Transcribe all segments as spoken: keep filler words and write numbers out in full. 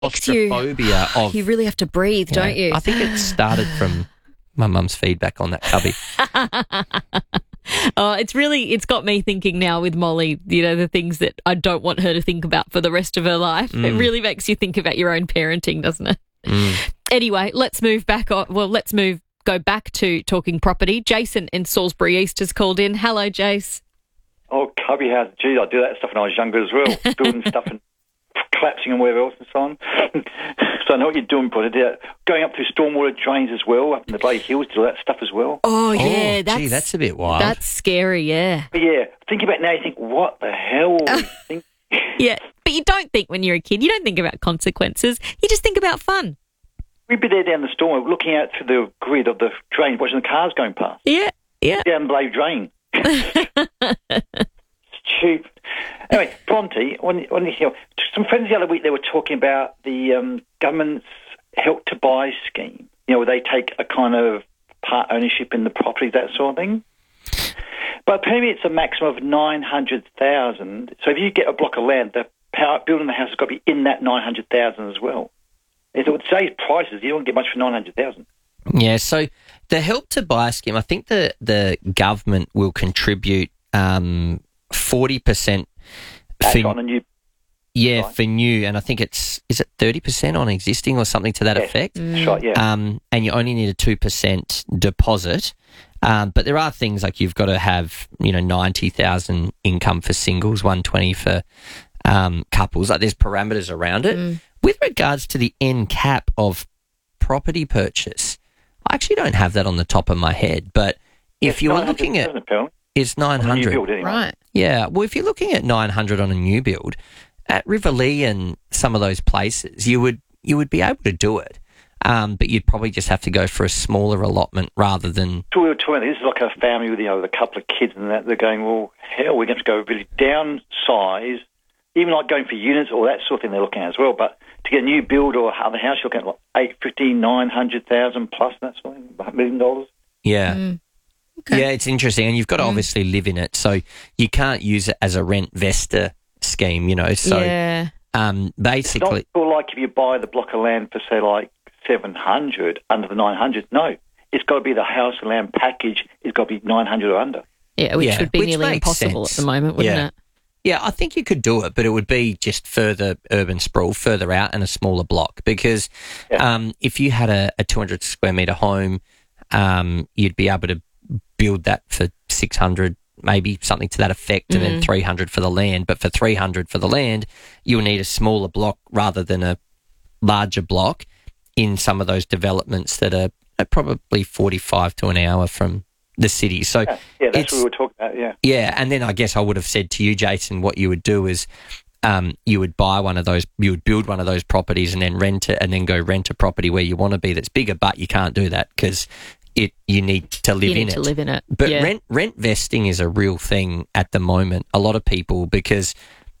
makes you... claustrophobia of... You really have to breathe, you know, don't you? I think it started from my mum's feedback on that cubby. Oh, it's really, it's got me thinking now with Molly, you know, the things that I don't want her to think about for the rest of her life. Mm. It really makes you think about your own parenting, doesn't it? Mm. Anyway, let's move back on. Well, let's move, go back to talking property. Jason in Salisbury East has called in. Hello, Jace. Oh, cubby house. Geez, I do that stuff when I was younger as well, building stuff and collapsing and whatever else and so on. So I know what you're doing, but uh, going up through stormwater drains as well, up in the Bay Hills, do all that stuff as well. Oh, yeah. Oh, that's, gee, that's a bit wild. That's scary, yeah. But yeah, think about it now, you think, what the hell? Uh, think? Yeah, but you don't think when you're a kid, you don't think about consequences. You just think about fun. We'd be there down the storm, looking out through the grid of the drain, watching the cars going past. Yeah, yeah. Down below drain. Stupid. Anyway, Bronte, when, when you know, some friends the other week, they were talking about the um, government's Help to Buy scheme, you know, where they take a kind of part ownership in the property, that sort of thing. But apparently it's a maximum of nine hundred thousand dollars. So if you get a block of land, the power, building the house has got to be in that nine hundred thousand dollars as well. If it would say prices, you don't get much for nine hundred thousand dollars. Yeah, so the Help to Buy scheme, I think the, the government will contribute um, forty percent for, on a new, yeah, right. for new, and I think it's, is it thirty percent on existing or something to that yes, effect? That's right, yeah. Um, and you only need a two percent deposit. Um, but there are things like you've got to have, you know, ninety thousand income for singles, one hundred twenty for um, couples. Like there's parameters around it. Mm. With regards to the end cap of property purchase, I actually don't have that on the top of my head. But if it's you're looking at, it's nine hundred. Build, anyway. Right. Yeah. Well, if you're looking at nine hundred on a new build, at Riverlea and some of those places, you would you would be able to do it. Um, but you'd probably just have to go for a smaller allotment rather than... So we were talking, this is like a family with, you know, with a couple of kids and that. They're going, well, hell, we're going to go really downsize, even like going for units or that sort of thing they're looking at as well. But to get a new build or other house, you're looking at like eight fifty, nine hundred thousand plus that sort of thing, a million dollars. Yeah. Mm. Okay. Yeah, it's interesting. And you've got to mm. obviously live in it. So you can't use it as a rent-vesta scheme, you know. So yeah. um, basically... It's not like if you buy the block of land for, say, like, seven hundred under the nine hundred. No, it's got to be the house and land package. It's got to be nine hundred or under. Yeah, which yeah, would be which nearly impossible sense. at the moment, wouldn't yeah. it? Yeah, I think you could do it, but it would be just further urban sprawl, further out and a smaller block. Because yeah. um, if you had a, a two hundred square metre home, um, you'd be able to build that for six hundred, maybe something to that effect, mm. and then three hundred for the land. But for three hundred for the land, you'll need a smaller block rather than a larger block in some of those developments that are, are probably forty-five to an hour from the city. So yeah, yeah that's what we were talking about, yeah. Yeah, and then I guess I would have said to you, Jason, what you would do is um, you would buy one of those, you would build one of those properties and then rent it and then go rent a property where you want to be that's bigger, but you can't do that because it you need to live you need in to it. live in it. But yeah. rent rent vesting is a real thing at the moment. A lot of people, because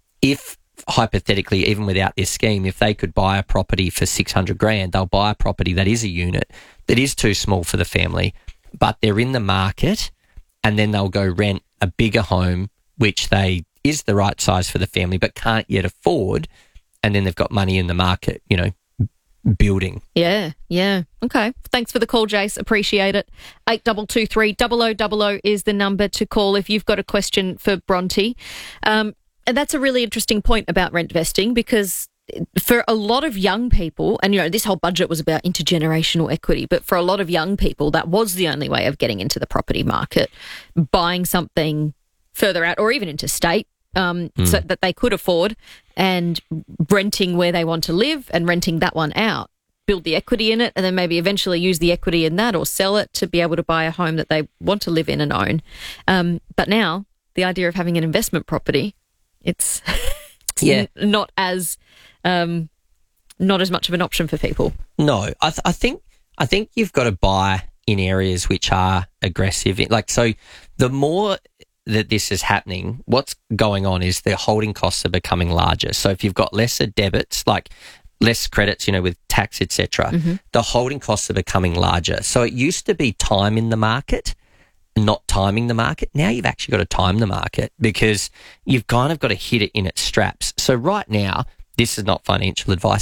if hypothetically, even without this scheme, if they could buy a property for six hundred grand, they'll buy a property that is a unit that is too small for the family, but they're in the market, and then they'll go rent a bigger home, which they is the right size for the family, but can't yet afford, and then they've got money in the market, you know, building. Yeah, yeah. Okay. Thanks for the call, Jace. Appreciate it. eight two two three, double oh double oh is the number to call if you've got a question for Bronte. Um, And that's a really interesting point about rent vesting, because for a lot of young people, and, you know, this whole budget was about intergenerational equity, but for a lot of young people, that was the only way of getting into the property market, buying something further out or even interstate um, mm. so that they could afford, and renting where they want to live and renting that one out, build the equity in it, and then maybe eventually use the equity in that or sell it to be able to buy a home that they want to live in and own. Um, but now the idea of having an investment property, It's, it's yeah. n- not as um, not as much of an option for people. No, I, th- I think I think you've got to buy in areas which are aggressive. Like, so the more that this is happening, what's going on is the holding costs are becoming larger. So if you've got lesser debits, like less credits, you know, with tax, et cetera, mm-hmm. the holding costs are becoming larger. So it used to be time in the market, not timing the market. Now you've actually got to time the market, because you've kind of got to hit it in its straps. So right now, this is not financial advice,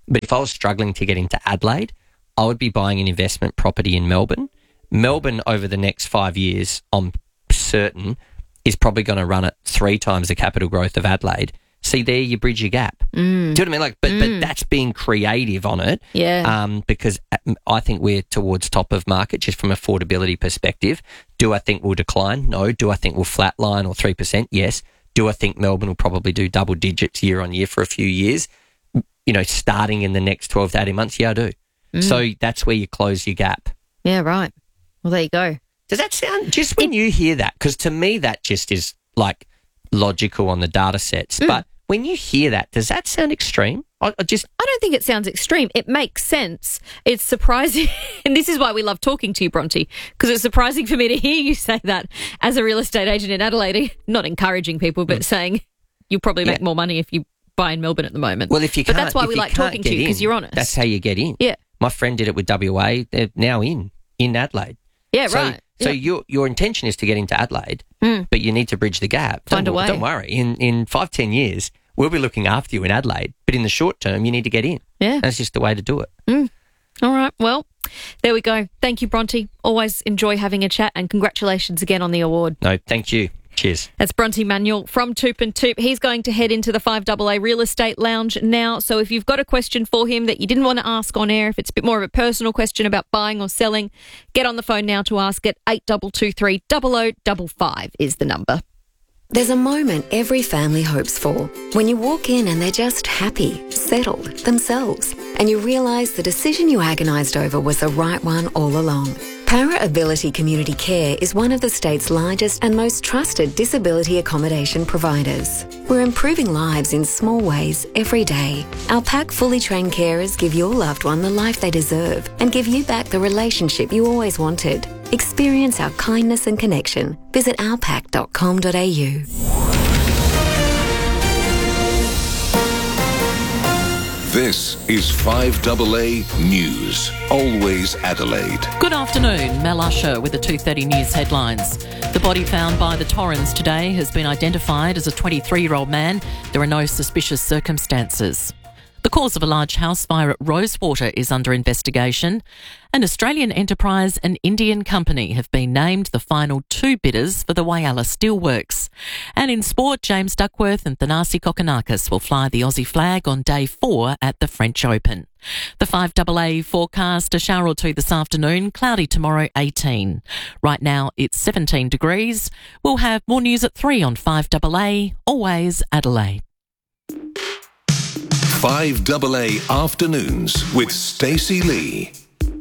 But if I was struggling to get into Adelaide, I would be buying an investment property in Melbourne. Melbourne over the next five years, I'm certain, is probably going to run at three times the capital growth of Adelaide. See, there you bridge your gap. Mm. Do you know what I mean? Like, but, Mm. but that's being creative on it. Yeah. Um, because I think we're towards top of market just from affordability perspective. Do I think we'll decline? No. Do I think we'll flatline or three percent? Yes. Do I think Melbourne will probably do double digits year on year for a few years? You know, starting in the next twelve to eighteen months? Yeah, I do. Mm. So that's where you close your gap. Yeah, right. Well, there you go. Does that sound, just when it, you hear that, because to me that just is like logical on the data sets, mm. but when you hear that, does that sound extreme? I, I just I don't think it sounds extreme. It makes sense. It's surprising, and this is why we love talking to you, Bronte, because it's surprising for me to hear you say that as a real estate agent in Adelaide, not encouraging people, but mm. saying you'll probably make yeah. more money if you buy in Melbourne at the moment. Well, if you but can't, that's why we like talking to you, because you're honest. That's how you get in. Yeah. My friend did it with W A. They're now in, in Adelaide. Yeah, so, right. So yeah. your your intention is to get into Adelaide, mm. but you need to bridge the gap. Find don't, a way. Don't worry. In in five, ten years, we'll be looking after you in Adelaide. But in the short term, you need to get in. Yeah. That's just the way to do it. Mm. All right. Well, there we go. Thank you, Bronte. Always enjoy having a chat, and congratulations again on the award. No, thank you. Cheers. That's Bronte Manuel from Toop and Toop. He's going to head into the five A A Real Estate Lounge now. So if you've got a question for him that you didn't want to ask on air, if it's a bit more of a personal question about buying or selling, get on the phone now to ask it. eight two two three, zero zero five five is the number. There's a moment every family hopes for. When you walk in and they're just happy, settled, themselves, and you realise the decision you agonised over was the right one all along. Para Ability Community Care is one of the state's largest and most trusted disability accommodation providers. We're improving lives in small ways every day. Our P A C fully trained carers give your loved one the life they deserve and give you back the relationship you always wanted. Experience our kindness and connection. Visit alpac dot com dot a u. This is five A A News. Always Adelaide. Good afternoon. Mel Usher with the two thirty News headlines. The body found by the Torrens today has been identified as a twenty-three-year-old man. There are no suspicious circumstances. The cause of a large house fire at Rosewater is under investigation. An Australian enterprise and Indian company have been named the final two bidders for the Whyalla Steelworks. And in sport, James Duckworth and Thanasi Kokkinakis will fly the Aussie flag on day four at the French Open. The five A A forecast, a shower or two this afternoon, cloudy tomorrow, eighteen. Right now it's seventeen degrees. We'll have more news at three on five A A, always Adelaide. five A A Afternoons with Stacey Lee.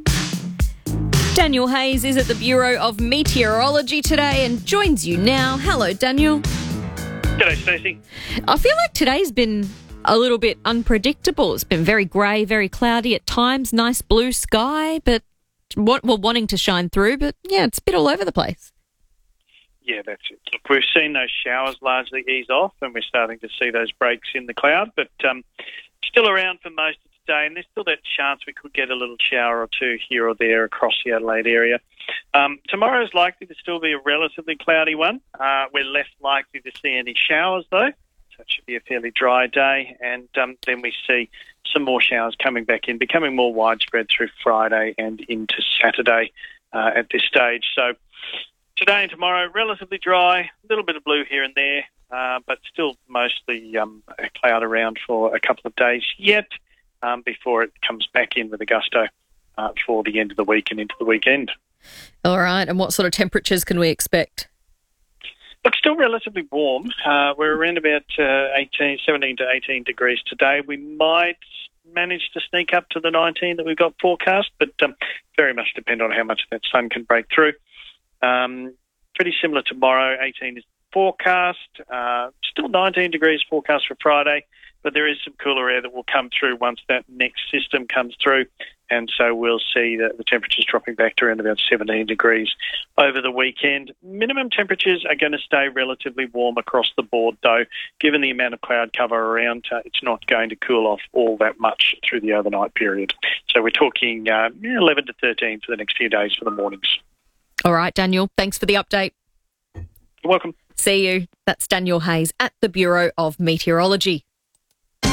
Daniel Hayes is at the Bureau of Meteorology today and joins you now. Hello, Daniel. G'day, Stacey. I feel like today's been a little bit unpredictable. It's been very grey, very cloudy at times, nice blue sky, but what we're wanting to shine through, but yeah, it's a bit all over the place. Yeah, that's it. Look, we've seen those showers largely ease off and we're starting to see those breaks in the cloud, but um, still around for most of today, and there's still that chance we could get a little shower or two here or there across the Adelaide area. Um, tomorrow is likely to still be a relatively cloudy one. Uh, we're less likely to see any showers, though, so it should be a fairly dry day, and um, then we see some more showers coming back in, becoming more widespread through Friday and into Saturday uh, at this stage. So today and tomorrow, relatively dry, a little bit of blue here and there, uh, but still mostly um, a cloud around for a couple of days yet um, before it comes back in with a gusto uh, for the end of the week and into the weekend. All right, and what sort of temperatures can we expect? Look, still relatively warm. Uh, we're around about uh, eighteen, seventeen to eighteen degrees today. We might manage to sneak up to the nineteen that we've got forecast, but um, very much depend on how much that sun can break through. Um, pretty similar tomorrow, eighteen is forecast. Uh, still nineteen degrees forecast for Friday, but there is some cooler air that will come through once that next system comes through, and so we'll see that the temperatures dropping back to around about seventeen degrees over the weekend. Minimum temperatures are going to stay relatively warm across the board, though. Given the amount of cloud cover around, uh, it's not going to cool off all that much through the overnight period. So we're talking uh, eleven to thirteen for the next few days for the mornings. All right, Daniel, thanks for the update. You're welcome. See you. That's Daniel Hayes at the Bureau of Meteorology.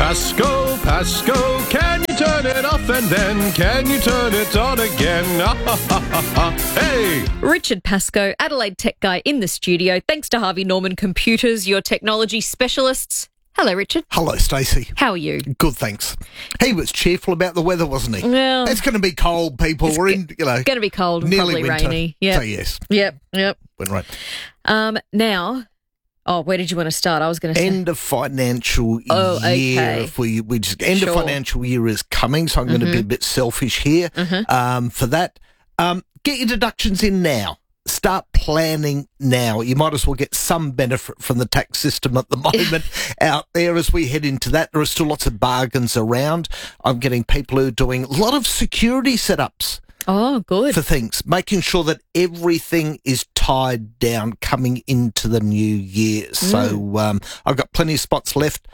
Pasco, Pasco, can you turn it off and then can you turn it on again? Hey! Richard Pascoe, Adelaide tech guy in the studio. Thanks to Harvey Norman Computers, your technology specialists. Hello, Richard. Hello, Stacey. How are you? Good, thanks. He was cheerful about the weather, wasn't he? Well, it's going to be cold, people. We're in, you know, going to be cold and nearly probably winter. rainy. Yep. So yes, Yep. Yep. went right. Um, now, oh, where did you want to start? I was going to say End of financial Oh, year. okay. If we we just end Sure. of financial year is coming, so I'm going to be a bit selfish here. Um, for that, um, get your deductions in now. Start planning now. You might as well get some benefit from the tax system at the moment out there as we head into that. There are still lots of bargains around. I'm getting people who are doing a lot of security setups Oh, good. for things, making sure that everything is tied down coming into the new year. So um, I've got plenty of spots left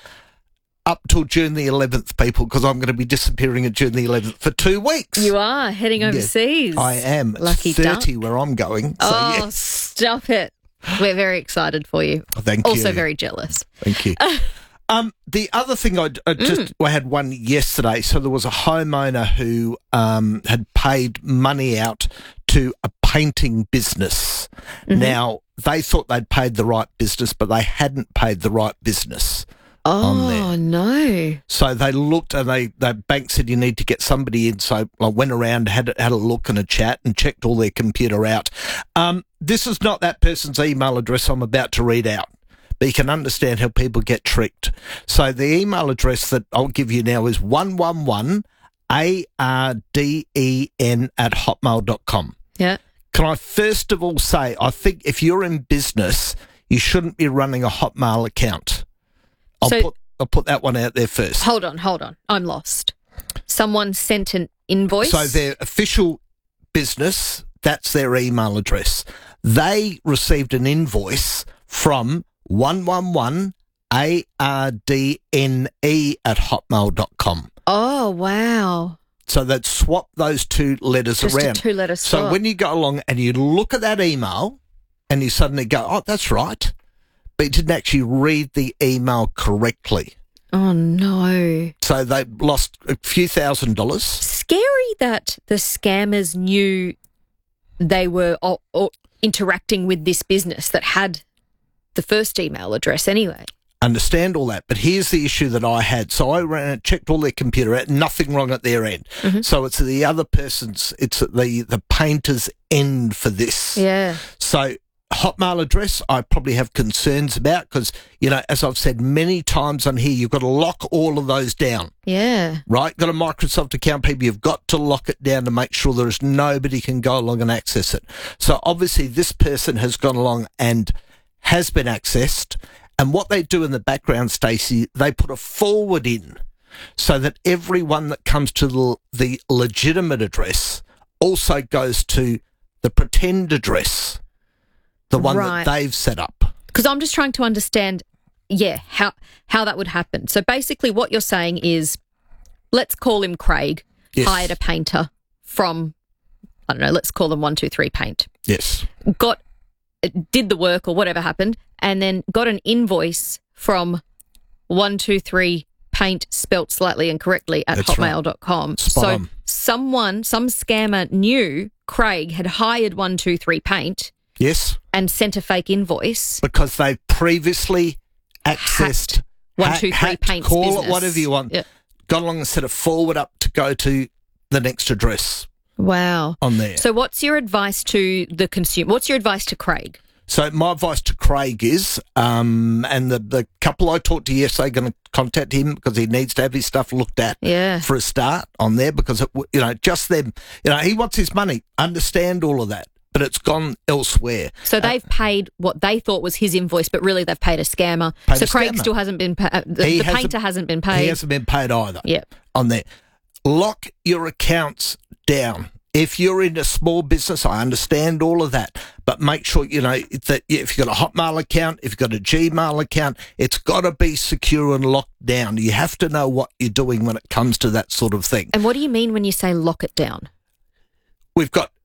up till June the eleventh, people, because I'm going to be disappearing at June the eleventh for two weeks. You are heading overseas. I am. It's Lucky thirty duck. where I'm going. So Oh, yes. stop it. We're very excited for you. Thank Also you. very jealous. Thank you. Um, the other thing I, I just Mm. I had one yesterday. So there was a homeowner who um, had paid money out to a painting business. Mm-hmm. Now they thought they'd paid the right business, but they hadn't paid the right business. on there. Oh, no. So they looked and they the bank said you need to get somebody in. So I went around, had had a look and a chat, and checked all their computer out. Um, this is not that person's email address I'm about to read out, but you can understand how people get tricked. So the email address that I'll give you now is one one one A R D E N at hotmail dot com. Yeah. Can I first of all say, I think if you're in business, you shouldn't be running a Hotmail account. I'll So- put I'll put that one out there first. Hold on, hold on. I'm lost. Someone sent an invoice. So their official business, that's their email address. They received an invoice from one one one A R D N E at hotmail dot com. Oh, wow. So they'd swap those two letters Just a around. two-letter So swap. when you go along and you look at that email and you suddenly go, oh, that's right, but you didn't actually read the email correctly. Oh, no. So they lost a few thousand dollars. Scary that the scammers knew they were o- o- interacting with this business that had the first email address anyway. Understand all that, but here's the issue that I had. So I ran and checked all their computer out, nothing wrong at their end. Mm-hmm. So it's the other person's, it's at the, the painter's end for this. Yeah. So Hotmail address, I probably have concerns about because, you know, as I've said many times on here, you've got to lock all of those down, Yeah. right? Got a Microsoft account, people, you've got to lock it down to make sure there is nobody can go along and access it. So obviously this person has gone along and has been accessed. And what they do in the background, Stacey, they put a forward in so that everyone that comes to the, the legitimate address also goes to the pretend address, the one Right. that they've set up. Because I'm just trying to understand, yeah, how how that would happen. So basically what you're saying is, let's call him Craig, Yes. hired a painter from, I don't know, let's call them one two three Paint. Yes. Got, did the work or whatever happened, and then got an invoice from one two three Paint, spelt slightly incorrectly, at That's hotmail dot com. Spot So on. someone, some scammer knew Craig had hired one two three Paint Yes. and sent a fake invoice. Because they've previously accessed Hacked one hack- two three hacked, Paint's call business. it whatever you want. Yeah. Got along and set a forward up to go to the next address Wow. on there. So what's your advice to the consumer? What's your advice to Craig? So my advice to Craig is, um, and the, the couple I talked to yesterday, going to contact him because he needs to have his stuff looked at Yeah. for a start on there because, it, w- you know, just them, you know, he wants his money. Understand all of that, but it's gone elsewhere. So they've paid what they thought was his invoice, but really they've paid a scammer. Paid so a Craig scammer. still hasn't been paid. Uh, the He the hasn't- painter hasn't been paid. He hasn't been paid either. Yep. On there. Lock your accounts down. If you're in a small business, I understand all of that, but make sure, you know, that if you've got a Hotmail account, if you've got a Gmail account, it's got to be secure and locked down. You have to know what you're doing when it comes to that sort of thing. And what do you mean when you say lock it down? We've got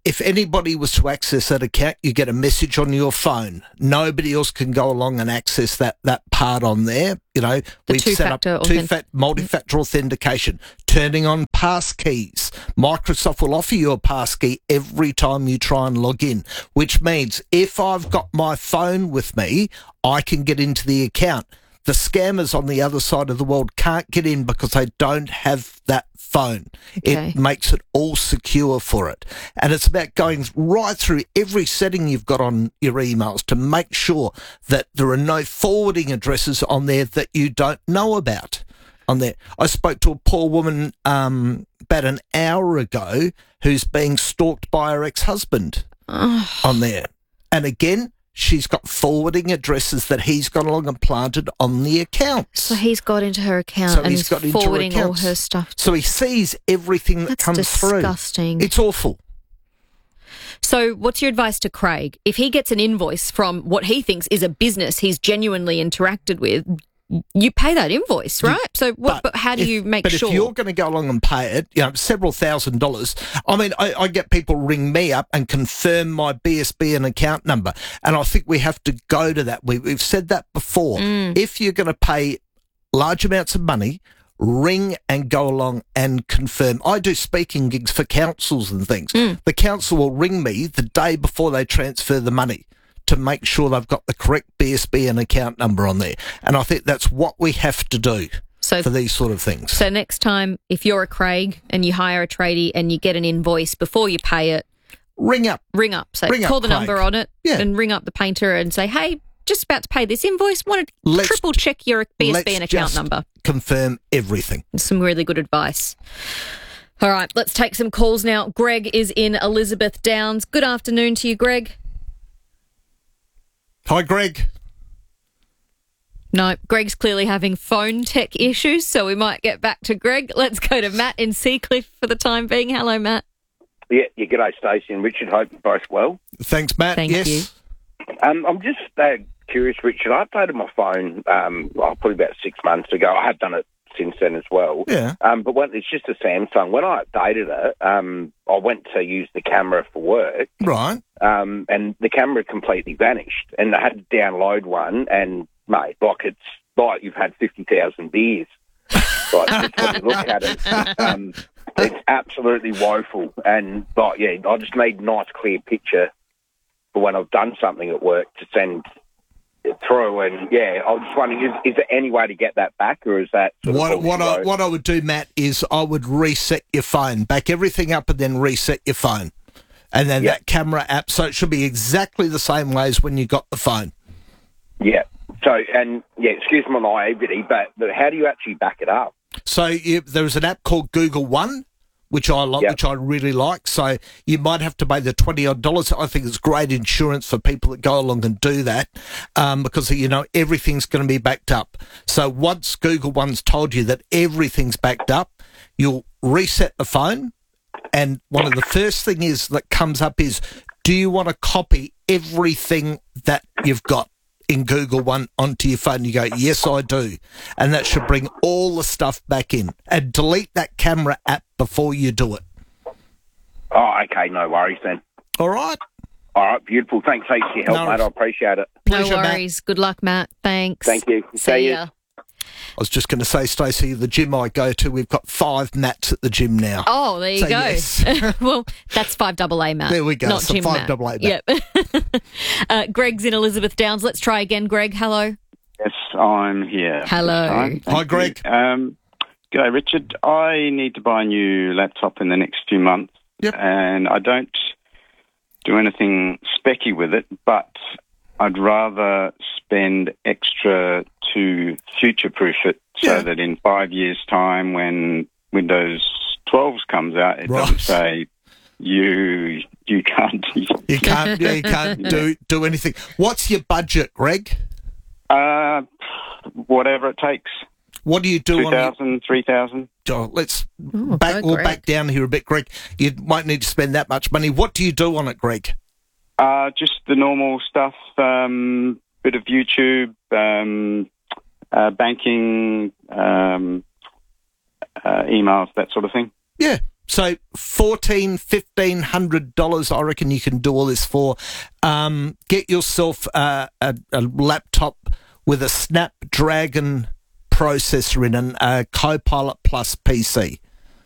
if anybody was to access that account, you get a message on your phone. Nobody else can go along and access that, that part on there. You know, The we've set up two-factor two authentic- fat multi-factor authentication, turning on pass keys. Microsoft will offer you a pass key every time you try and log in, which means if I've got my phone with me, I can get into the account. The scammers on the other side of the world can't get in because they don't have that phone. Okay. It makes it all secure for it. And it's about going right through every setting you've got on your emails to make sure that there are no forwarding addresses on there that you don't know about on there. I spoke to a poor woman um, about an hour ago who's being stalked by her ex-husband on there. And again, she's got forwarding addresses that he's gone along and planted on the accounts. So he's got into her account So and he's is got into her forwarding all accounts. her stuff. So he sees everything that That's comes disgusting. through. It's awful. So what's your advice to Craig? If he gets an invoice from what he thinks is a business he's genuinely interacted with, you pay that invoice, right? So what, but, how do if- you make but sure? if you're going to go along and pay it, you know, several thousand dollars. I mean, I, I get people ring me up and confirm my B S B and account number, and I think we have to go to that. We, we've said that before. Mm. If you're going to pay large amounts of money, ring and go along and confirm. I do speaking gigs for councils and things. Mm. The council will ring me the day before they transfer the money to make sure they've got the correct B S B and account number on there. And I think that's what we have to do So- for these sort of things. So next time, if you're a Craig and you hire a tradie and you get an invoice before you pay it, ring up. ring up. Say, Ring up call the Craig. number on it Yeah. and ring up the painter and say, hey, just about to pay this invoice. Want to Let's- triple check your B S B Let's and account just number. confirm everything. Some really good advice. All right, let's take some calls now. Greg is in Elizabeth Downs. Good afternoon to you, Greg. Hi, Greg. No, Greg's clearly having phone tech issues, so we might get back to Greg. Let's go to Matt in Seacliff for the time being. Hello, Matt. Yeah, yeah, g'day, Stacey and Richard. Hope you're both well. Thanks, Matt. Thank yes. you. Um, I'm just uh, curious, Richard. I updated my phone um, well, probably about six months ago. I have done it since then as well. Yeah. Um, but when, it's just a Samsung. When I updated it, um, I went to use the camera for work, Right. um, and the camera completely vanished. And I had to download one, and, mate, like it's like you've had fifty thousand beers. Like, just when you look at it, um, it's absolutely woeful. And, like, yeah, I just need a nice, clear picture for when I've done something at work to send it through. And, yeah, I was just wondering, is, is there any way to get that back, or is that sort of What, all what, you I, know? what I would do, Matt, is I would reset your phone, back everything up and then reset your phone. And then Yeah. that camera app, so it should be exactly the same way as when you got the phone. Yeah. So, and, yeah, excuse my naivety, but, but how do you actually back it up? So you, there's an app called Google One, which I like, Yep. which I really like. So you might have to pay the twenty odd dollars. I think it's great insurance for people that go along and do that, um, because you know everything's going to be backed up. So once Google One's told you that everything's backed up, you'll reset the phone, and one of the first thing is that comes up is, do you want to copy everything that you've got in Google One onto your phone? You go, yes, I do. And that should bring all the stuff back in. And delete that camera app before you do it. Oh, okay, no worries then. All right? All right, beautiful. Thanks heaps for your help, No. mate. I appreciate it. Pleasure, no Matt. worries. Good luck, Matt. Thanks. Thank you. See, See ya. you. I was just going to say, Stacey, the gym I go to, we've got five Matts at the gym now. Oh, there you So, go. yes. Well, that's five double A, Matt. There we go. Not So Jim five Matt. double A, Matt. Yep. uh, Greg's in Elizabeth Downs. Let's try again, Greg. Hello. Yes, I'm here. Hello. this time. Hi, Thank Greg. you. Um, G'day, Richard. I need to buy a new laptop in the next few months. Yep. And I don't do anything specky with it, but I'd rather spend extra to future-proof it so Yeah. that in five years' time when Windows twelve comes out, it Right. doesn't say, you you can't... You can't, yeah, you can't do, do anything. What's your budget, Greg? uh, whatever it takes. What do you do two on your, thousand, three thousand. oh, let's Ooh, back, go, we'll Greg. back down here a bit, Greg. You won't need to spend that much money. What do you do on it, Greg? Uh, just the normal stuff, um, bit of YouTube, um, uh, banking, um, uh, emails, that sort of thing. Yeah. so fourteen, fifteen hundred dollars, I reckon you can do all this for. Um, get yourself uh, a, a laptop with a Snapdragon processor in an uh, Copilot Plus P C.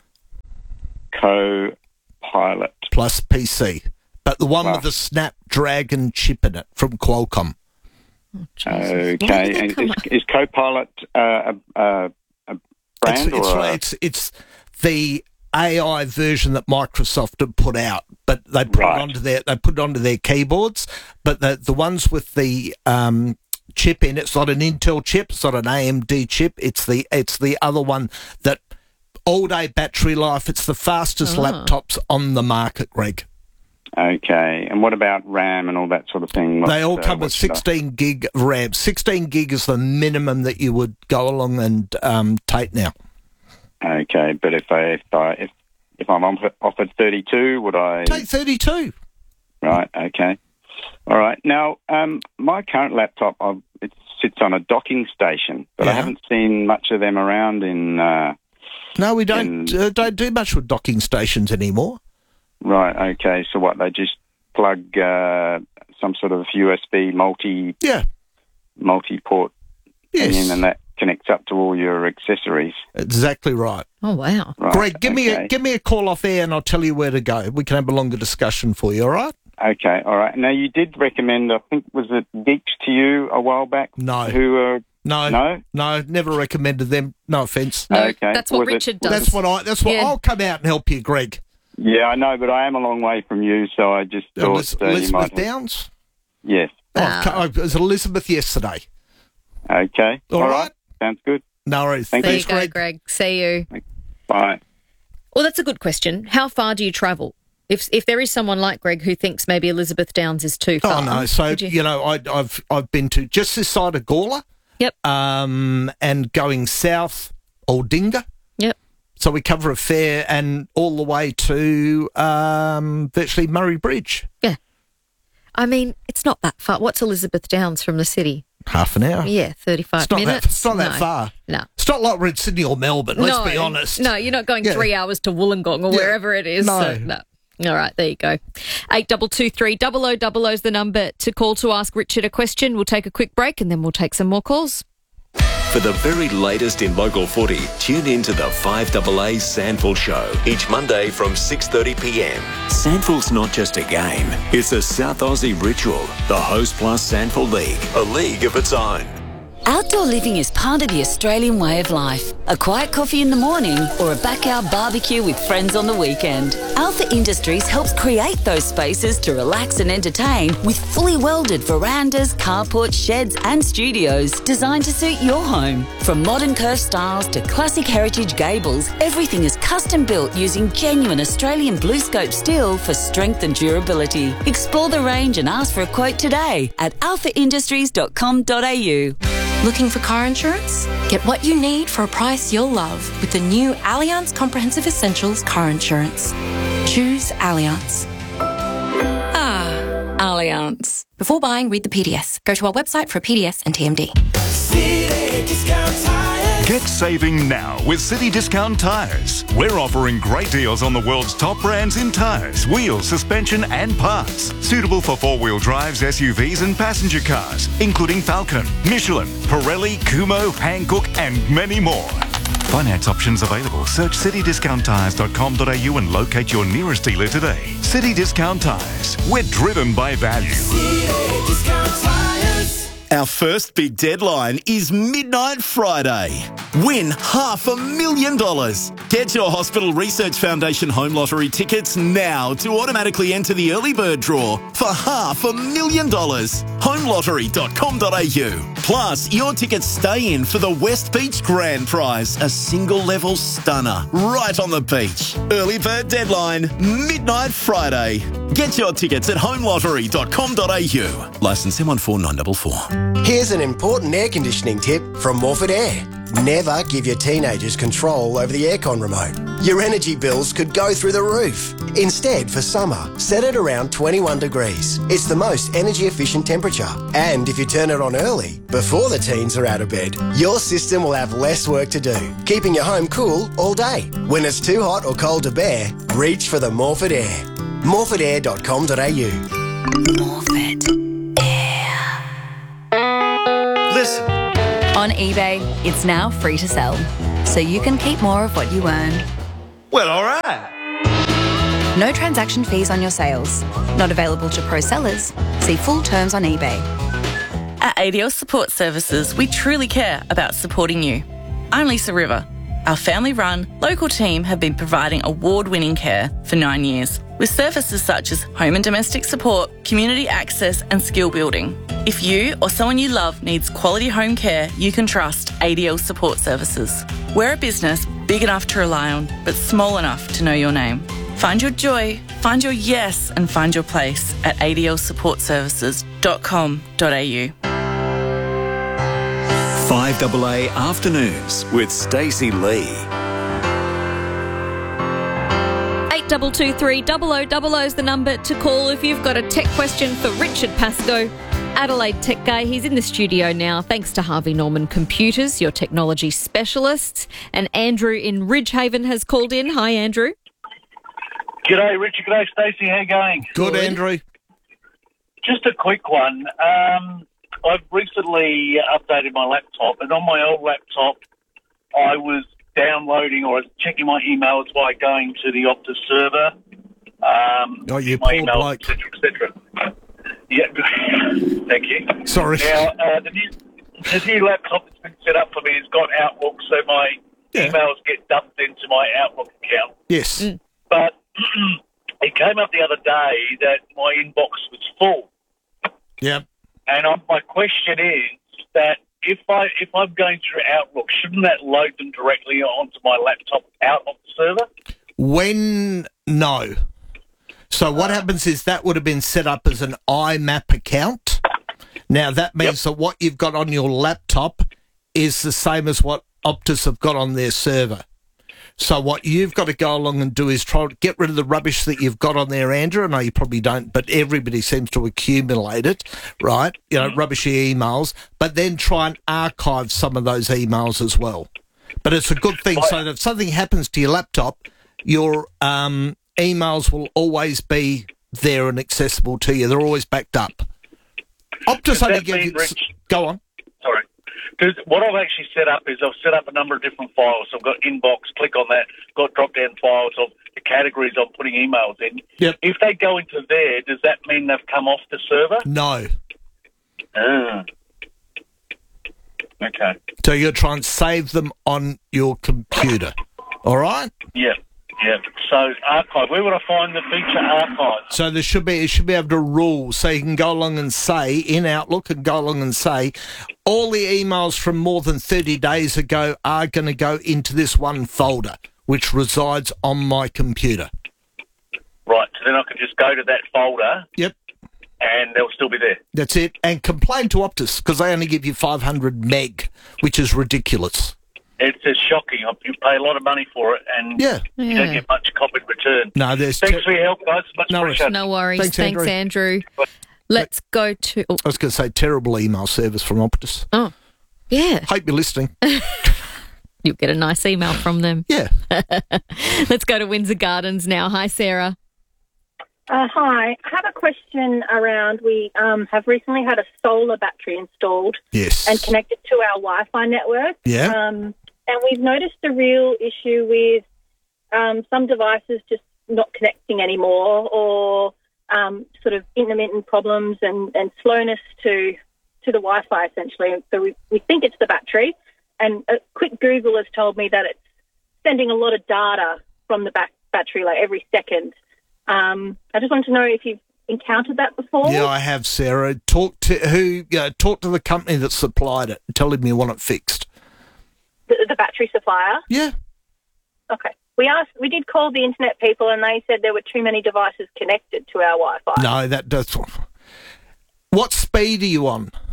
Copilot Plus P C, but the one Plus. with the Snapdragon chip in it from Qualcomm. Oh, Okay, and is, is Copilot uh, a, a, a brand It's, it's, or a, it's, it's the A I version that Microsoft have put out, but they put Right. it onto their they put it onto their keyboards. But the the ones with the um, chip in, it's not an Intel chip, it's not an A M D chip. It's the it's the other one that all day battery life. It's the fastest Oh. laptops on the market, Greg. Okay, and what about RAM and all that sort of thing? They all What's, uh, come with what should I- sixteen gig of RAM. sixteen gig is the minimum that you would go along and um, take now. Okay, but if I if I if, if I'm offered, offered thirty-two, would I? Take thirty-two. Right. Okay. All right. Now, um, my current laptop, I've, it sits on a docking station, but I Yeah. haven't seen much of them around in. Uh, No, we don't in- uh, don't do much with docking stations anymore. right. Okay. So what? They just plug uh, some sort of U S B multi Yeah. multi-port Yes. thing in, and that connects up to all your accessories. Exactly right. Oh, wow. Right. Greg, give me a okay. give me a call off air and I'll tell you where to go. We can have a longer discussion for you, all right? Okay, all right. Now, you did recommend, I think, was it Geeks to you a while back? No. Who are... No. No? No, never recommended them. No offence. No, Okay. that's what Was it- Richard does. That's what I that's what Yeah. I'll come out and help you, Greg. Yeah, I know, but I am a long way from you, so I just thought Eliz- uh, you Elizabeth might... Downs? Yes. Oh, Ah. I've co- it was Elizabeth yesterday. Okay. All all right. right. Sounds good. No worries. Thank There Thanks, you go, Greg. Greg. See you. Bye. Well, that's a good question. How far do you travel? If if there is someone like Greg who thinks maybe Elizabeth Downs is too far. Oh no! So would you? you- know, I, I've I've been to just this side of Gawler, Yep. um, and going south, Aldinga. Yep. So we cover a fair and all the way to um, virtually Murray Bridge. Yeah. I mean, it's not that far. What's Elizabeth Downs from the city? Half an hour. Yeah, thirty-five It's not minutes. that. It's not that No. far. No. It's not like we're in Sydney or Melbourne. Let's no, be honest. No, you're not going Yeah. three hours to Wollongong or Yeah. wherever it is. No. So, no. All right, there you go. Eight double two three double o double o is the number to call to ask Richard a question. We'll take a quick break and then we'll take some more calls. For the very latest in local footy, tune in to the five A A Sandful Show each Monday from six thirty p m. Sandful's not just a game, it's a South Aussie ritual. The Host Plus Sandful League, a league of its own. Outdoor living is part of the Australian way of life. A quiet coffee in the morning or a backyard barbecue with friends on the weekend. Alpha Industries helps create those spaces to relax and entertain with fully welded verandas, carports, sheds and studios designed to suit your home. From modern curved styles to classic heritage gables, everything is custom built using genuine Australian blue scope steel for strength and durability. Explore the range and ask for a quote today at alpha industries dot com dot a u. Looking for car insurance? Get what you need for a price you'll love with the new Allianz Comprehensive Essentials Car Insurance. Choose Allianz. Ah, Allianz. Before buying, read the P D S. Go to our website for a P D S and T M D. Get saving now with City Discount Tyres. We're offering great deals on the world's top brands in tyres, wheels, suspension and parts. Suitable for four-wheel drives, S U Vs and passenger cars, including Falcon, Michelin, Pirelli, Kumho, Hankook and many more. Finance options available. Search city discount tyres dot com dot a u and locate your nearest dealer today. City Discount Tyres. We're driven by value. Our first big deadline is Midnight Friday. Win half a million dollars. Get your Hospital Research Foundation Home Lottery tickets now to automatically enter the early bird draw for half a million dollars. home lottery dot com dot a u. Plus, your tickets stay in for the West Beach Grand Prize, a single level stunner right on the beach. Early bird deadline, Midnight Friday. Get your tickets at home lottery dot com dot a u. Licence M one four nine four four. Here's an important air conditioning tip from Morford Air. Never give your teenagers control over the aircon remote. Your energy bills could go through the roof. Instead, for summer, set it around twenty-one degrees. It's the most energy efficient temperature. And if you turn it on early, before the teens are out of bed, your system will have less work to do, keeping your home cool all day. When it's too hot or cold to bear, reach for the Morford Air. morford air dot com dot a u. Morford Air. Listen. On eBay, it's now free to sell, so you can keep more of what you earn. Well, all right. No transaction fees on your sales. Not available to pro sellers. See full terms on eBay. At A D L Support Services, we truly care about supporting you. I'm Lisa River. Our family-run, local team have been providing award-winning care for nine years, with services such as home and domestic support, community access and skill building. If you or someone you love needs quality home care, you can trust A D L Support Services. We're a business big enough to rely on, but small enough to know your name. Find your joy, find your yes and find your place at a d l support services dot com dot a u. five A A Afternoons with Stacey Lee. eight two two three, double oh double oh is the number to call if you've got a tech question for Richard Pascoe, Adelaide Tech Guy. He's in the studio now, thanks to Harvey Norman Computers, your technology specialists. And Andrew in Ridgehaven has called in. Hi, Andrew. G'day, Richard. G'day, Stacey. How you going? Good, Andrew. Just a quick one. Um, I've recently updated my laptop, and on my old laptop, I was downloading or checking my emails by going to the Optus server. Um, oh, you my poor emails, bloke. et cetera, et cetera. Yeah, thank you. Sorry. Now, uh, the, new, the new laptop that's been set up for me has got Outlook, so my Yeah. emails get dumped into my Outlook account. Yes. But it came up the other day that my inbox was full. Yep. And um, my question is that if, I, if I'm going through Outlook, shouldn't that load them directly onto my laptop out of the server? When, no. So what happens is that would have been set up as an I MAP account. Now, that means that what you've got on your laptop is the same as what Optus have got on their server. So what you've got to go along and do is try to get rid of the rubbish that you've got on there, Andrew. I know you probably don't, but everybody seems to accumulate it, right? You know, rubbishy emails, but then try and archive some of those emails as well. But it's a good thing so that if something happens to your laptop, your um, emails will always be there and accessible to you. They're always backed up. Optus only gives you... Go on. Sorry. Because what I've actually set up is I've set up a number of different files. I've got inbox, click on that, got drop-down files of the categories I'm putting emails in. Yep. If they go into there, does that mean they've come off the server? No. Ah. Okay. So you're trying to save them on your computer, all right? Yeah, yeah. So archive, where would I find the feature archive? So there should be, it should be able to rule, so you can go along and say, in Outlook, and go along and say, all the emails from more than thirty days ago are going to go into this one folder, which resides on my computer. Right, so then I can just go to that folder. Yep. And they'll still be there. That's it. And complain to Optus, because they only give you five hundred meg, which is ridiculous. It's just shocking. You pay a lot of money for it, and Yeah. you don't get much cop in return. No, there's... Thanks te- for your help, guys. Much No worries. appreciated. No worries. Thanks, Thanks, Andrew. Andrew. Let's go to... Oh. I was going to say terrible email service from Optus. Oh, yeah. Hope you're listening. You'll get a nice email from them. Yeah. Let's go to Windsor Gardens now. Hi, Sarah. Uh, hi. I have a question around, we um, have recently had a solar battery installed Yes. and connected to our Wi-Fi network. Yeah. Um, and we've noticed a real issue with um, some devices just not connecting anymore, or um, sort of intermittent problems and, and slowness to to the Wi-Fi, essentially. So we, we think it's the battery. And a quick Google has told me that it's sending a lot of data from the back battery, like every second. Um, I just wanted to know if you've encountered that before. Yeah, I have, Sarah. Talk to who? Uh, talk to the company that supplied it. Tell them you want it fixed. The, the battery supplier? Yeah. Okay. We asked. We did call the internet people, and they said there were too many devices connected to our Wi-Fi. No, that does. What speed are you on,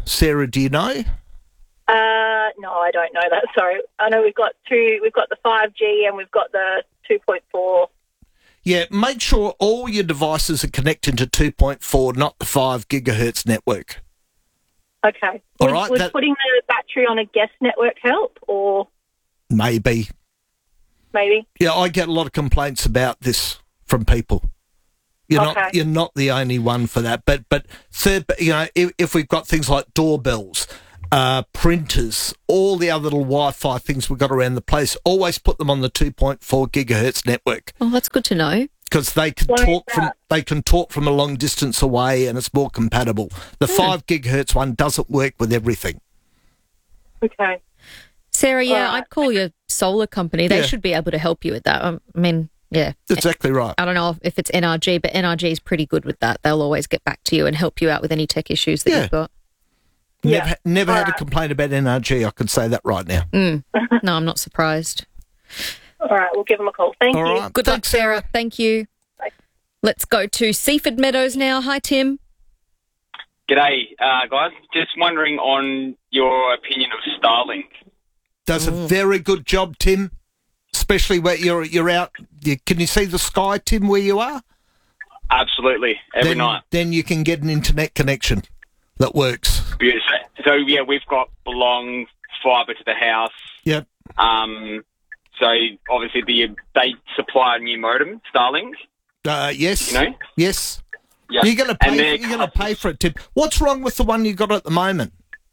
Sarah, do you know? Uh, no, I don't know that. Sorry, I know we've got two. We've got the five G and we've got the two point four. Yeah, make sure all your devices are connected to two point four, not the five gigahertz network. Okay. All would, right, would that- putting the battery on a guest network help, or Maybe. maybe? Yeah, I get a lot of complaints about this from people. You're Okay. not you're not the only one for that, but but third, you know, if, if we've got things like doorbells, uh, printers, all the other little Wi-Fi things we've got around the place, always put them on the two point four gigahertz network Oh, that's good to know. because they can Why is talk from that? they can talk from a long distance away, and it's more compatible. The Hmm. five gigahertz one doesn't work with everything. Okay. Sarah, yeah, All right. I'd call your solar company. They Yeah. should be able to help you with that. Um, I mean, yeah. Exactly right. I don't know if it's N R G, but N R G is pretty good with that. They'll always get back to you and help you out with any tech issues that Yeah. you've got. Yeah. Never never All had a right. complaint about N R G. I could say that right now. Mm. No, I'm not surprised. All right, we'll give them a call. Thank All you. right. Good luck, Thanks, Sarah. Thank you. Bye. Let's go to Seaford Meadows now. Hi, Tim. G'day, uh, guys. Just wondering on your opinion of Starlink. Does a very good job, Tim. Especially where you're you're out. You, can you see the sky, Tim, where you are? Absolutely, every then, night. Then you can get an internet connection that works. Beautiful. So, yeah, we've got long fibre to the house. Yep. Um, so, obviously, the they supply a new modem, Starlink. Uh, yes. You know? Yes. Yeah. You're going to And pay. they're You're going to pay for it, Tim. What's wrong with the one you got at the moment?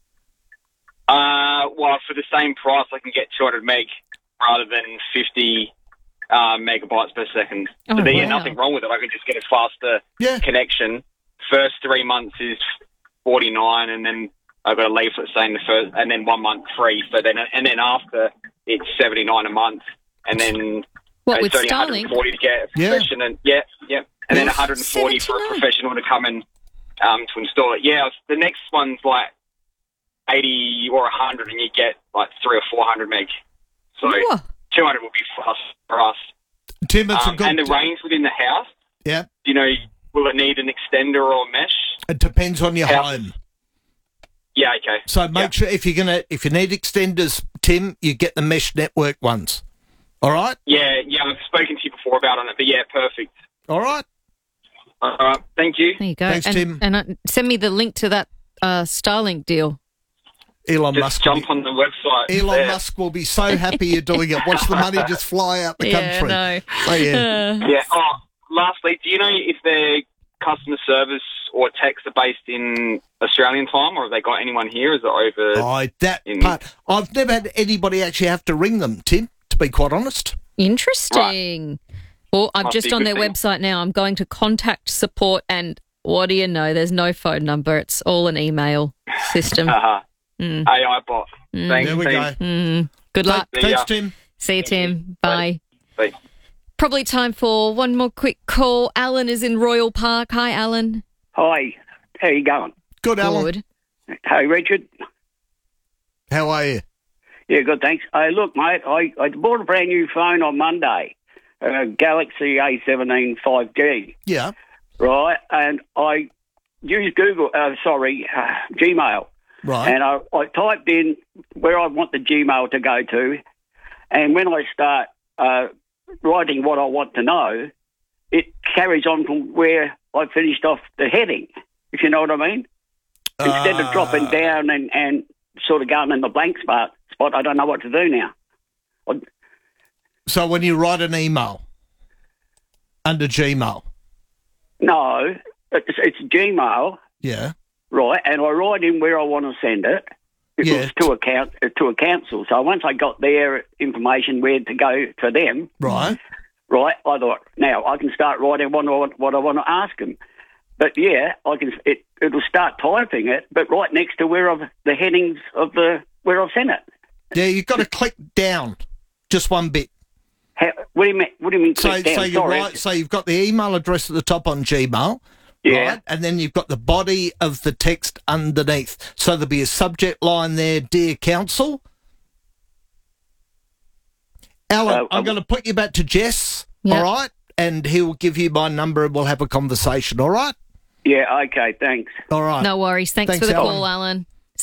Uh, well, for the same price, I can get two hundred meg rather than fifty uh, megabytes per second. So Oh, there's wow. nothing wrong with it. I can just get a faster Yeah. connection. First three months is forty-nine, and then I've got a leaflet saying the first, and then one month free. So then, and then after it's seventy-nine a month, and then What, it's with only Starlink? one hundred forty to get a Yeah. professional. And, yeah, yeah, and then Yeah. one hundred forty for a seventy-nine. professional to come and um, to install it. Yeah, the next one's like eighty or one hundred, and you get like three or four hundred meg. So Whoa. two hundred will be fast for us. Tim, it's Um, a good. and the range within the house, Yeah. you know, will it need an extender or mesh? It depends on your House. home. Yeah, okay. So make sure if you're gonna if you need extenders, Tim, you get the mesh network ones. All right. Yeah, yeah, I've spoken to you before about on it, but yeah, perfect. All right. All right, thank you. There you go. Thanks, and, Tim. And uh, send me the link to that uh, Starlink deal. Elon Just Musk. jump on the website. Elon there. Musk will be so happy you're doing it. Watch the money just fly out the Yeah, country. no. Oh, yeah. Uh, Yeah. Oh, lastly, do you know if their customer service or techs are based in Australian time, or have they got anyone here? Is it over? Oh, that in- part. I've never had anybody actually have to ring them, Tim, to be quite honest. Interesting. Well, I'm Must just be a on good their thing. website now. I'm going to contact support, and what do you know? There's no phone number. It's all an email system. Uh-huh. Mm. A I bot. Mm. Thanks, There we team. go. Mm. Good luck. See Thanks, ya. Tim. See you, Tim. Bye. Bye. Probably time for one more quick call. Alan is in Royal Park. Hi, Alan. Hi, how you going? Good, Alan. Good. Hey, Richard. How are you? Yeah, good, thanks. Hey, look, mate, I, I bought a brand new phone on Monday, a Galaxy A seventeen five G, Yeah. right? And I used Google, uh, sorry, uh, Gmail. Right. And I, I typed in where I want the Gmail to go to, and when I start uh, writing what I want to know, it carries on from where I finished off the heading, if you know what I mean. Instead of dropping down and, and sort of going in the blank spot, spot, I don't know what to do now. I, So when you write an email under Gmail, no, it's, it's Gmail, yeah, right, and I write in where I want to send it. It Yeah. was to a, coun- to a council. So once I got their information where to go to them, right. right, I thought, now I can start writing what I want, what I want to ask them. But yeah, I can. It, it'll start typing it, but right next to where I've the headings of the where I've sent it. Yeah, you've got to click down just one bit. How, what do you mean? What do you mean? So, Click down? so you Sorry. write, so you've got the email address at the top on Gmail, Yeah. right? And then you've got the body of the text underneath. So there'll be a subject line there, Dear Council. Alan, Uh, I'm uh, going to put you back to Jess, Yeah. all right? And he'll give you my number and we'll have a conversation, all right? Yeah. Okay. Thanks. All right. No worries. Thanks, Thanks, for the Alan. call, Alan.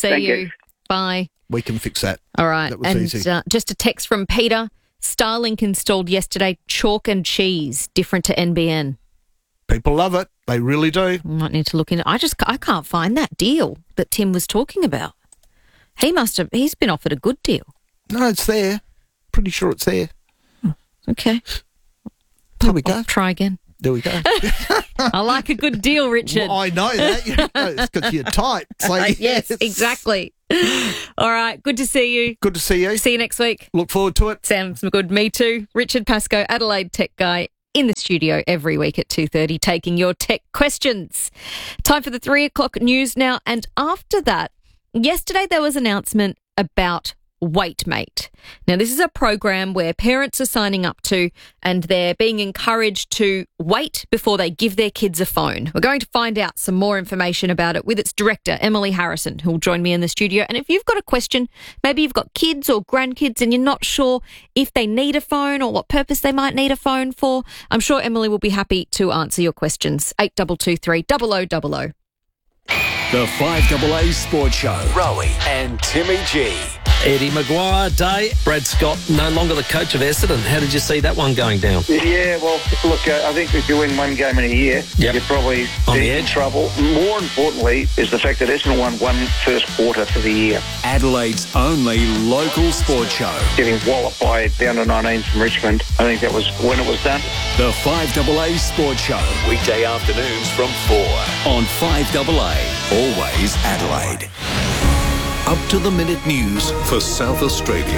see Thank you. you. Bye. We can fix that. All right. That was and easy. Uh, just a text from Peter. Starlink installed yesterday. Chalk and cheese, different to N B N. People love it. They really do. Might need to look into. I just I can't find that deal that Tim was talking about. He must have. He's been offered a good deal. No, it's there. Pretty sure it's there. Okay. There we go. I'll try again. There we go. I like a good deal, Richard. Well, I know that. You know, it's because you're tight. So yes, exactly. All right. Good to see you. Good to see you. See you next week. Look forward to it. Sounds good. Me too. Richard Pascoe, Adelaide Tech Guy, in the studio every week at two thirty, taking your tech questions. Time for the three o'clock news now. And after that, yesterday there was an announcement about WaitMate. Now, this is a program where parents are signing up to and they're being encouraged to wait before they give their kids a phone. We're going to find out some more information about it with its director, Emily Harrison, who will join me in the studio. And if you've got a question, maybe you've got kids or grandkids and you're not sure if they need a phone or what purpose they might need a phone for, I'm sure Emily will be happy to answer your questions. eight two two three, double oh double oh. The five A A Sports Show. Rowie and Timmy G. Eddie Maguire Day. Brad Scott no longer the coach of Essendon. How did you see that one going down? Yeah, well, look, uh, I think if you win one game in a year, Yep. you're probably On the in edge. trouble. More importantly is the fact that Essendon won one first quarter for the year. Adelaide's only local sports show. Getting walloped by the under nineteens from Richmond, I think that was when it was done. The five A A Sports Show. Weekday afternoons from four on five A A. Always Adelaide. Up to the minute news for South Australia.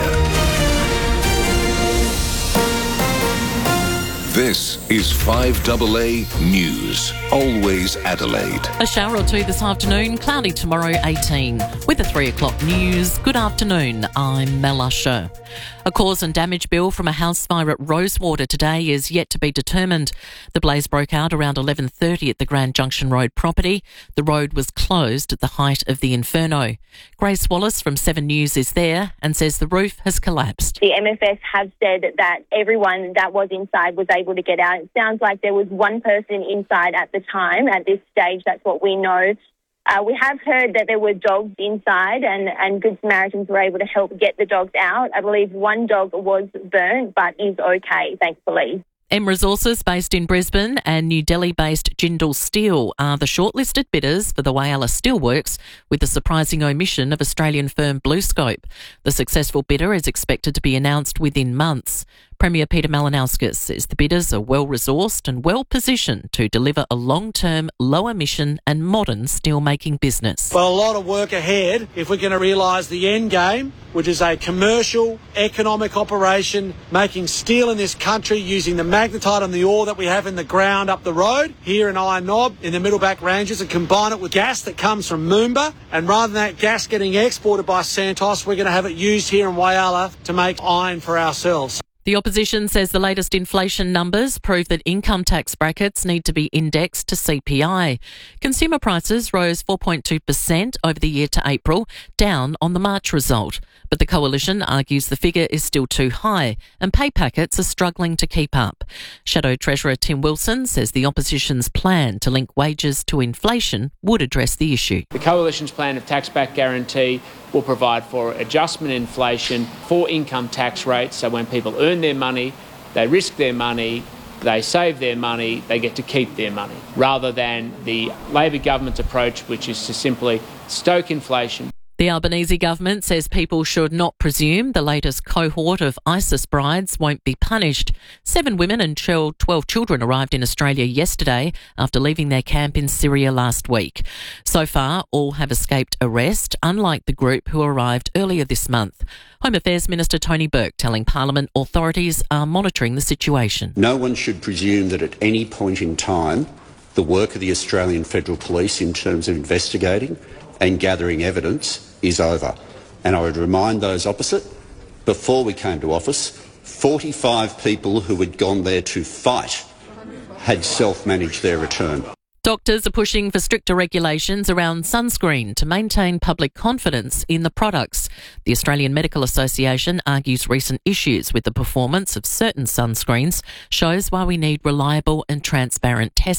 This is five A A News. Always Adelaide. A shower or two this afternoon, cloudy tomorrow, eighteen. With the three o'clock news, good afternoon, I'm Mel Usher. A cause and damage bill from a house fire at Rosewater today is yet to be determined. The blaze broke out around eleven thirty at the Grand Junction Road property. The road was closed at the height of the inferno. Grace Wallace from Seven News is there and says the roof has collapsed. The M F S have said that everyone that was inside was able to get out. It sounds like there was one person inside at the time. At this stage, that's what we know. Uh, we have heard that there were dogs inside and, and Good Samaritans were able to help get the dogs out. I believe one dog was burnt but is okay, thankfully. M Resources, based in Brisbane, and New Delhi-based Jindal Steel are the shortlisted bidders for the Whyalla Steelworks, with the surprising omission of Australian firm BlueScope. The successful bidder is expected to be announced within months. Premier Peter Malinauskas says the bidders are well-resourced and well-positioned to deliver a long-term, low-emission and modern steelmaking business. Well, a lot of work ahead if we're going to realise the end game, which is a commercial, economic operation making steel in this country using the magnetite and the ore that we have in the ground up the road here in Iron Knob in the Middleback Ranges and combine it with gas that comes from Moomba. And rather than that gas getting exported by Santos, we're going to have it used here in Whyalla to make iron for ourselves. The opposition says the latest inflation numbers prove that income tax brackets need to be indexed to C P I. Consumer prices rose four point two percent over the year to April, down on the March result. But the coalition argues the figure is still too high and pay packets are struggling to keep up. Shadow Treasurer Tim Wilson says the opposition's plan to link wages to inflation would address the issue. The coalition's plan of tax-back guarantee will provide for adjustment in inflation for income tax rates, so when people earn their money, they risk their money, they save their money, they get to keep their money, rather than the Labor government's approach, which is to simply stoke inflation. The Albanese government says people should not presume the latest cohort of ISIS brides won't be punished. Seven women and twelve children arrived in Australia yesterday after leaving their camp in Syria last week. So far, all have escaped arrest, unlike the group who arrived earlier this month. Home Affairs Minister Tony Burke telling Parliament authorities are monitoring the situation. No one should presume that at any point in time the work of the Australian Federal Police in terms of investigating and gathering evidence is over. And I would remind those opposite, before we came to office, forty-five people who had gone there to fight had self-managed their return. Doctors are pushing for stricter regulations around sunscreen to maintain public confidence in the products. The Australian Medical Association argues recent issues with the performance of certain sunscreens shows why we need reliable and transparent testing.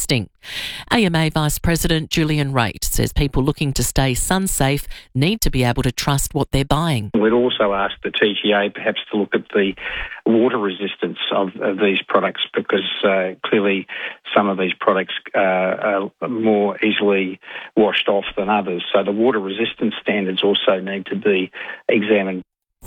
A M A Vice President Julian Raitt says people looking to stay sun safe need to be able to trust what they're buying. We'd also ask the T G A perhaps to look at the water resistance of, of these products, because uh, clearly some of these products uh, are more easily washed off than others. So the water resistance standards also need to be examined.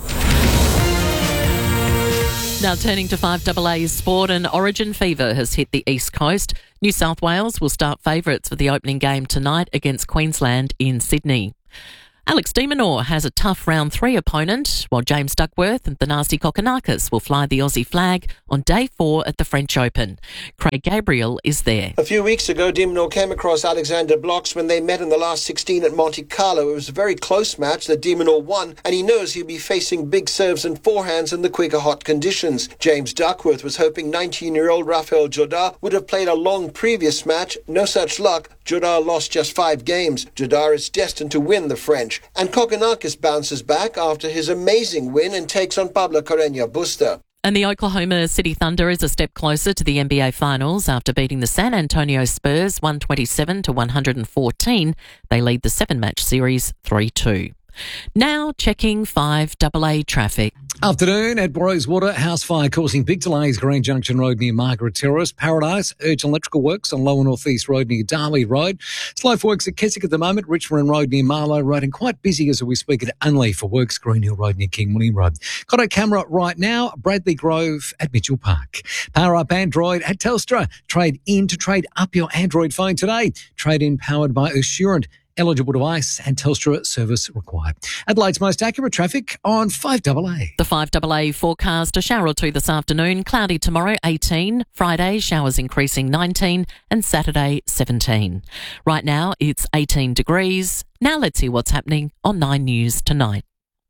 Now turning to five A A's sport, and Origin fever has hit the East Coast. New South Wales will start favourites for the opening game tonight against Queensland in Sydney. Alex de Minaur has a tough round three opponent, while James Duckworth and Thanasi Kokkinakis will fly the Aussie flag on day four at the French Open. Craig Gabriel is there. A few weeks ago, de Minaur came across Alexander Blocks when they met in the last sixteen at Monte Carlo. It was a very close match that de Minaur won, and he knows he'll be facing big serves and forehands in the quicker hot conditions. James Duckworth was hoping nineteen-year-old Rafael Jodar would have played a long previous match. No such luck. Jodar lost just five games. Jodar is destined to win the French. And Kokkinakis bounces back after his amazing win and takes on Pablo Carreño Busta. And the Oklahoma City Thunder is a step closer to the N B A Finals after beating the San Antonio Spurs one twenty-seven to one fourteen. They lead the seven-match series three two. Now checking five A A traffic. Afternoon at Rosewater, house fire causing big delays. Green Junction Road near Margaret Terrace. Paradise, urgent electrical works on Lower North East Road near Darley Road. Slow for works at Keswick at the moment. Richmond Road near Marlow Road, and quite busy as we speak at Unley for works. Green Hill Road near King William Road. Got a camera right now. Bradley Grove at Mitchell Park. Power up Android at Telstra. Trade in to trade up your Android phone today. Trade in powered by Assurant. Eligible device and Telstra service required. Adelaide's most accurate traffic on five A A. The five A A forecast, a shower or two this afternoon, cloudy tomorrow eighteen, Friday showers increasing nineteen, and Saturday seventeen. Right now it's eighteen degrees. Now let's see what's happening on Nine News tonight.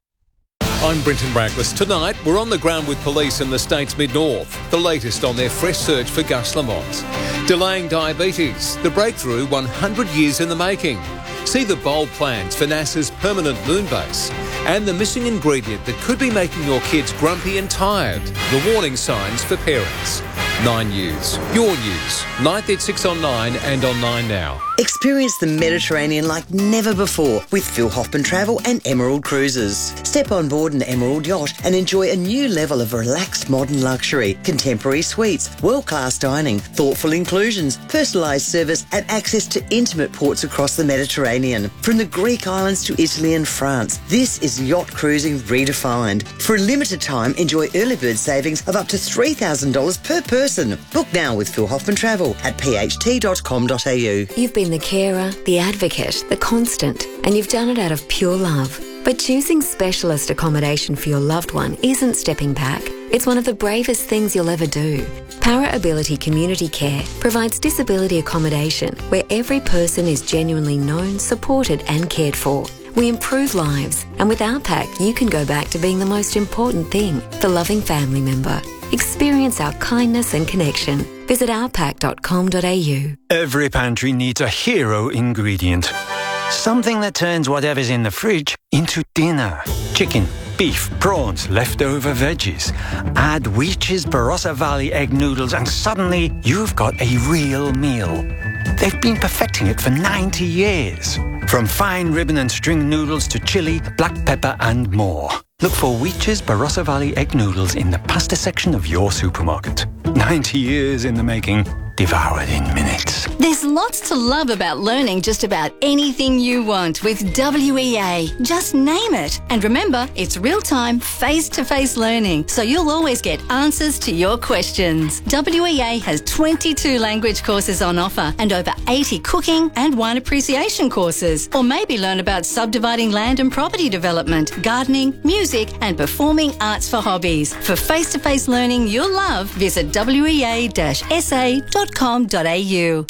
I'm Brenton Braglis. Tonight, we're on the ground with police in the state's mid-north. The latest on their fresh search for Gus Lamont. Delaying diabetes, the breakthrough one hundred years in the making. See the bold plans for NASA's permanent moon base and the missing ingredient that could be making your kids grumpy and tired. The warning signs for parents. Nine News. Your news. ninth at six on Nine and on Nine Now. Experience the Mediterranean like never before with Phil Hoffman Travel and Emerald Cruises. Step on board an Emerald yacht and enjoy a new level of relaxed modern luxury, contemporary suites, world-class dining, thoughtful inclusions, personalised service and access to intimate ports across the Mediterranean. From the Greek islands to Italy and France, this is yacht cruising redefined. For a limited time, enjoy early bird savings of up to three thousand dollars per person. Book now with Phil Hoffman Travel at p h t dot com dot a u. You've been the carer, the advocate, the constant, and you've done it out of pure love. But choosing specialist accommodation for your loved one isn't stepping back. It's one of the bravest things you'll ever do. Para Ability Community Care provides disability accommodation where every person is genuinely known, supported and cared for. We improve lives, and with our pack, you can go back to being the most important thing, the loving family member. Experience our kindness and connection. Visit our pack dot com dot a u. Every pantry needs a hero ingredient. Something that turns whatever's in the fridge into dinner. Chicken, beef, prawns, leftover veggies. Add Weech's Barossa Valley egg noodles and suddenly you've got a real meal. They've been perfecting it for ninety years. From fine ribbon and string noodles to chili, black pepper and more. Look for Weech's Barossa Valley egg noodles in the pasta section of your supermarket. ninety years in the making, devoured in minutes. There's lots to love about learning just about anything you want with W E A. Just name it. And remember, it's real-time, face-to-face learning, so you'll always get answers to your questions. W E A has twenty-two language courses on offer and over eighty cooking and wine appreciation courses. Or maybe learn about subdividing land and property development, gardening, music and performing arts for hobbies. For face-to-face learning you'll love, visit w e a dash s a dot com dot a u.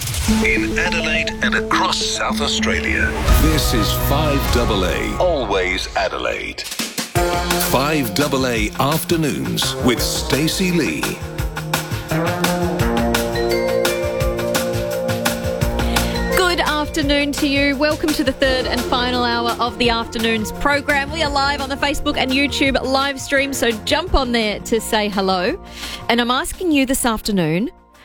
In Adelaide and across South Australia, this is five A A, always Adelaide. five A A Afternoons with Stacey Lee. Good afternoon to you. Welcome to the third and final hour of the afternoon's program. We are live on the Facebook and YouTube live stream, so jump on there to say hello. And I'm asking you this afternoon,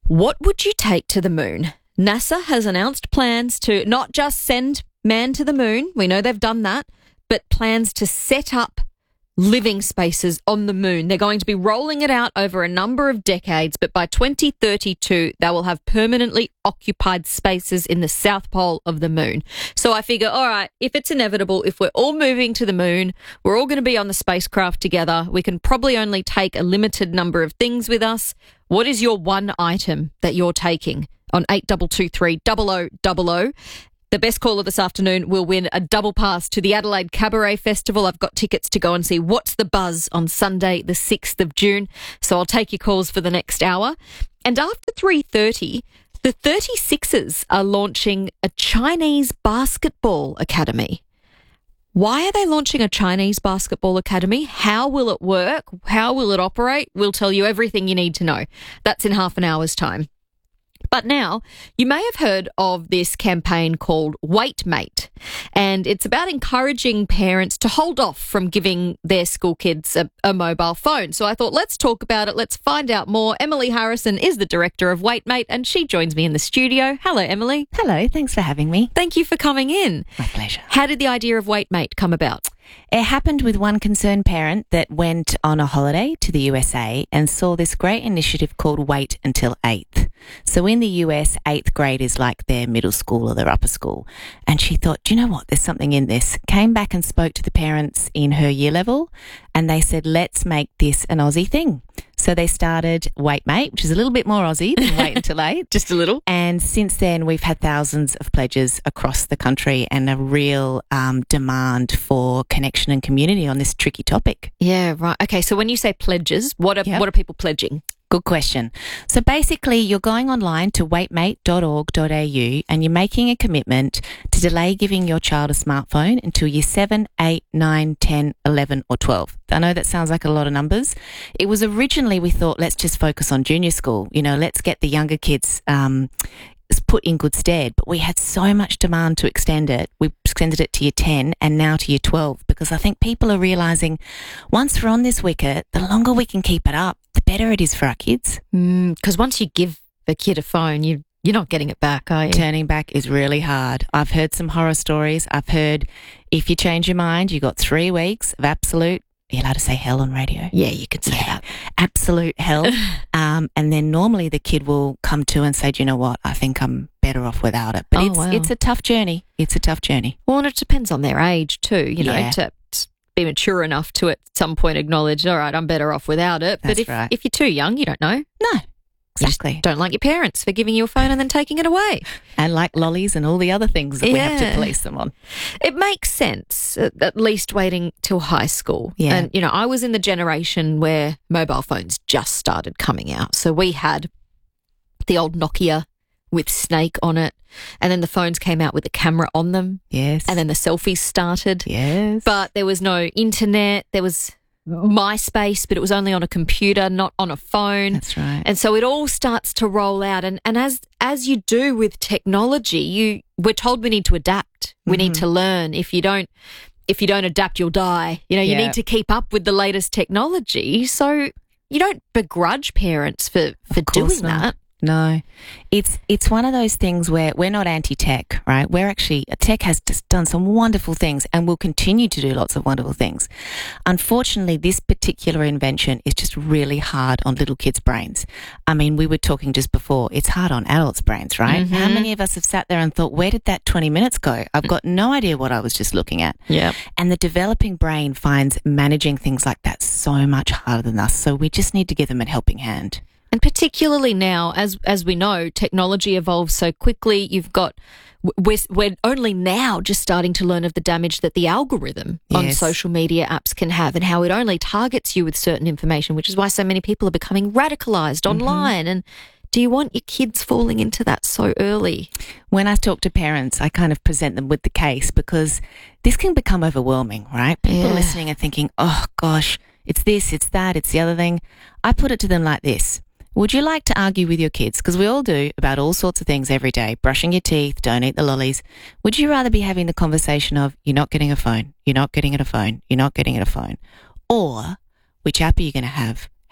What would you take to the moon? NASA has announced plans to not just send man to the moon. We know they've done that, but plans to set up living spaces on the moon. They're going to be rolling it out over a number of decades, but by twenty thirty-two, they will have permanently occupied spaces in the south pole of the moon. So I figure, all right, if it's inevitable, if we're all moving to the moon, we're all going to be on the spacecraft together, we can probably only take a limited number of things with us. What is your one item that you're taking? On eight two two three, double oh double oh. The best caller this afternoon will win a double pass to the Adelaide Cabaret Festival. I've got tickets to go and see What's the Buzz on Sunday, the sixth of June. So I'll take your calls for the next hour. And after three thirty, the thirty-sixers are launching a Chinese basketball academy. Why are they launching a Chinese basketball academy? How will it work? How will it operate? We'll tell you everything you need to know. That's in half an hour's time. But now, you may have heard of this campaign called WaitMate, and it's about encouraging parents to hold off from giving their school kids a, a mobile phone. So I thought, let's talk about it. Let's find out more. Emily Harrison is the director of WaitMate, and she joins me in the studio. Hello, Emily. Hello, thanks for having me. Thank you for coming in. My pleasure. How did the idea of WaitMate come about? It happened with one concerned parent that went on a holiday to the U S A and saw this great initiative called Wait Until eighth. So in the U S, eighth grade is like their middle school or their upper school. And she thought, do you know what? There's something in this. Came back and spoke to the parents in her year level, and they said, let's make this an Aussie thing. So they started WaitMate, which is a little bit more Aussie than Wait Until eight. Just a little. And since then, we've had thousands of pledges across the country and a real um, demand for connection and community on this tricky topic. Yeah, right. Okay, so when you say pledges, what are, yep. what are people pledging? Good question. So basically, you're going online to waitmate dot org dot a u and you're making a commitment to delay giving your child a smartphone until year seven, eight, nine, ten, eleven or twelve. I know that sounds like a lot of numbers. It was originally, we thought, let's just focus on junior school. You know, let's get the younger kids um, put in good stead. But we had so much demand to extend it. We extended it to year ten and now to year twelve, because I think people are realising once we're on this wicket, the longer we can keep it up, the better it is for our kids. Because mm, once you give a kid a phone, you, you're not getting it back, are you? Turning back is really hard. I've heard some horror stories. I've heard if you change your mind, you got three weeks of absolute, are you allowed to say hell on radio? Yeah, you can say yeah. that. Absolute hell. um, and then normally the kid will come to and say, do you know what? I think I'm better off without it. But oh, it's wow. it's a tough journey. It's a tough journey. Well, and it depends on their age too, you know, yeah. to be mature enough to at some point acknowledge, all right, I'm better off without it. But That's if, right. if you're too young, you don't know. No, exactly. You just don't like your parents for giving you a phone and then taking it away. And like lollies and all the other things that yeah. we have to police them on. It makes sense, at least waiting till high school. Yeah. And, you know, I was in the generation where mobile phones just started coming out. So we had the old Nokia with Snake on it, and then the phones came out with the camera on them. Yes. And then the selfies started. Yes. But there was no internet. There was MySpace, but it was only on a computer, not on a phone. That's right. And so it all starts to roll out. And, and as as you do with technology, you we're told we need to adapt. We mm-hmm. need to learn. If you don't if you don't adapt, you'll die. You know, you yeah. need to keep up with the latest technology. So you don't begrudge parents for, for doing not. that. No, it's it's one of those things where we're not anti-tech, right? We're actually, tech has just done some wonderful things and will continue to do lots of wonderful things. Unfortunately, this particular invention is just really hard on little kids' brains. I mean, we were talking just before, it's hard on adults' brains, right? Mm-hmm. How many of us have sat there and thought, where did that twenty minutes go? I've got no idea what I was just looking at. Yeah. And the developing brain finds managing things like that so much harder than us. So we just need to give them a helping hand. And particularly now, as as we know, technology evolves so quickly. You've got, we're, we're only now just starting to learn of the damage that the algorithm yes. on social media apps can have, and how it only targets you with certain information, which is why so many people are becoming radicalized mm-hmm. online. And do you want your kids falling into that so early? When I talk to parents, I kind of present them with the case, because this can become overwhelming, right? People yeah. listening and thinking, oh gosh, it's this, it's that, it's the other thing. I put it to them like this. Would you like to argue with your kids? Because we all do about all sorts of things every day. Brushing your teeth, don't eat the lollies. Would you rather be having the conversation of, you're not getting a phone, you're not getting it a phone, you're not getting it a phone? Or, which app are you going to have?